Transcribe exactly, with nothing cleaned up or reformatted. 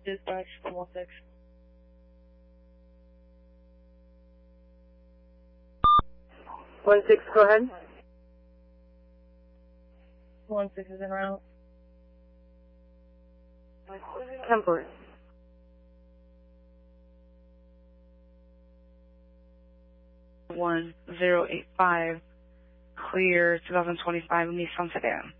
dispatch from one six. One six, go ahead. One six is en route. ten four. one zero eight five, clear two thousand twenty-five Nissan sedan.